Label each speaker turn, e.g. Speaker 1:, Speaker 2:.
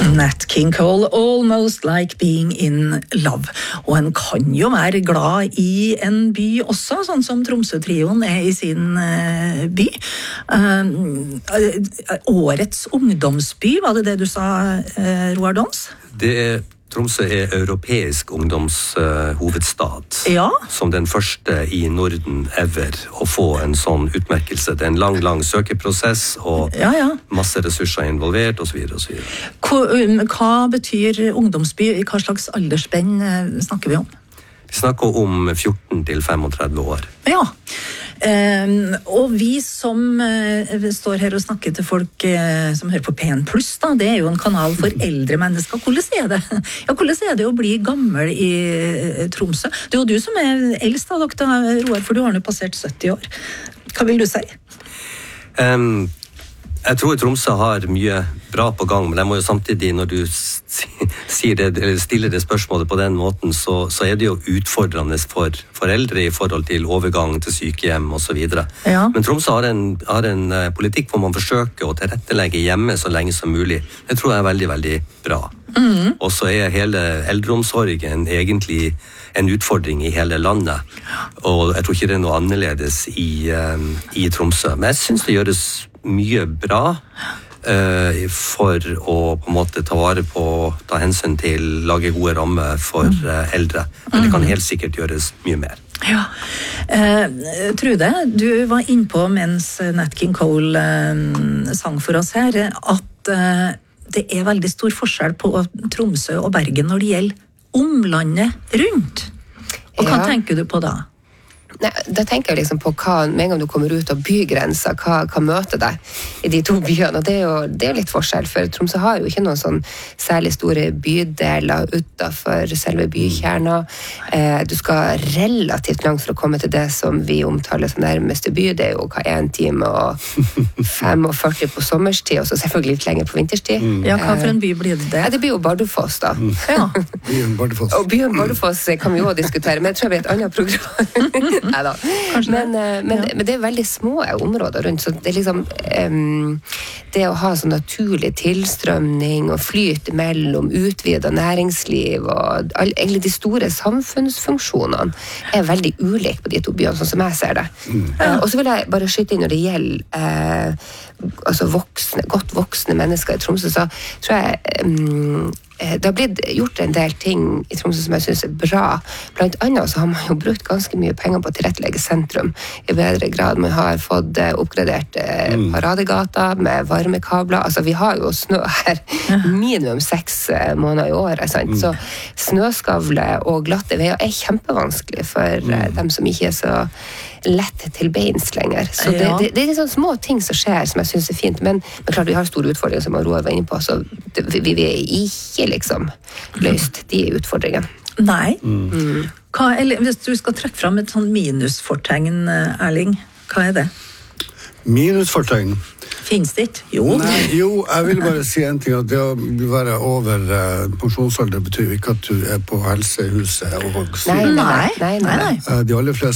Speaker 1: Nat King Cole, Almost Like Being in Love. Og en kan jo være glad i en by også, sånn som Tromsø-trioen i sin by. Årets ungdomsby, var det du sa, Roar Dons?
Speaker 2: Tromsø europeisk ungdomshovedstad, som den første i Norden ever å få en sånn utmerkelse. Det en lang søkeprosess, og masse ressurser involvert, og så videre, og så videre.
Speaker 1: Hva betyr ungdomsby? I hva slags aldersspenn snakker vi om?
Speaker 2: Vi snakker om 14 til 35 år.
Speaker 1: Ja. Og vi som står her og snakker til folk som hører på P1 Pluss, da, det jo en kanal for eldre mennesker. Hvordan det? Ja, hvordan det å bli gammel i Tromsø? Det jo du som eldst av dere, Roar, for du har jo passert 70 år. Hva vil du si?
Speaker 2: Jeg tror Tromsø har mye bra på gang, men jeg må jo samtidig, når du stiller det spørsmålet på den måten, så det jo utfordrende for foreldre i forhold til overgang til sykehjem og så videre. Ja. Men Tromsø har en politikk hvor man forsøker å tilrettelegge hjemme så lenge som mulig. Det tror jeg veldig, veldig bra. Og så hele eldreomsorgen egentlig en utfordring i hele landet. Og jeg tror ikke det noe annerledes i Tromsø. Men jeg synes det gjøres mye bra for å på en måte ta hensyn til lage gode rammer for eldre. Men det kan helt sikkert gjøres mye mer.
Speaker 1: Ja. Trude, du var innpå mens Nat King Cole sang for oss her, at det veldig stor forskjell på Tromsø og Bergen når det gjelder omlandet rundt. Og hva tenker du på da?
Speaker 3: Nei, da tenker jeg liksom på med en gang du kommer ut av bygrensa, hva møter deg i de to byene, og det jo litt forskjell, for Tromsø har jo ikke noen sånn særlig store bydeler utenfor selve bykjerna. Du skal relativt langt for å komme til det som vi omtaler som nærmeste by, det jo 1 time og 45 på sommerstid, og så selvfølgelig litt lenger på vinterstid.
Speaker 1: Ja, hva for en by blir det?
Speaker 3: Det blir jo Bardufoss da.
Speaker 1: Ja.
Speaker 4: Byen Bardufoss.
Speaker 3: Og byen Bardufoss kan vi jo også diskutere, men jeg tror det blir et annet program. Neida. Men det veldig små områder rundt, så det liksom det å ha sånn naturlig tilstrømning og flyt mellom utvidet næringsliv og egentlig de store samfunnsfunksjonene veldig ulik på de to byene, sånn som jeg ser det. Og så vil jeg bare skyte inn når det gjelder godt voksne mennesker i Tromsø, så tror jeg det har blitt gjort en del ting i Tromsø som jeg synes bra. Blant annet så har man jo brukt ganske mye penger på å tilrettelegge sentrum i bedre grad. Man har fått oppgradert paradegata med varmekabler. Altså, vi har jo snø her minimum 6 måneder i året, sant? Så snøskavle og glatte veier kjempevanskelig for dem som ikke så lett til beins lenger. Så det litt sånne små ting som skjer som jeg synes fint, men klart vi har store utfordringer som Roar var inne på, så vi ikke liksom løst de utfordringene.
Speaker 1: Nei. Hvis du skal trekke fram et sånn minusfortegn, Erling, hva det?
Speaker 4: Minusfortegn?
Speaker 1: Finnes det ikke? Jo.
Speaker 4: Nei, jeg vil bare si en ting, at det å være over pensjonsalder betyr ikke at du på helsehuset og
Speaker 1: Nei. De
Speaker 4: aller fleste